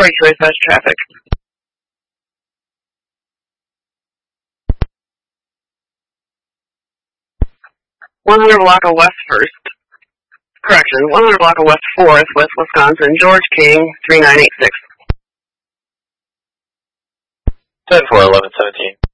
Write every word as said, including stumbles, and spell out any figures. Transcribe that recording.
Breakaway Fast traffic. one hundred block of West First. Correction, one hundred block of West Fourth, West Wisconsin, George King, three nine eight six. ten four eleven seventeen.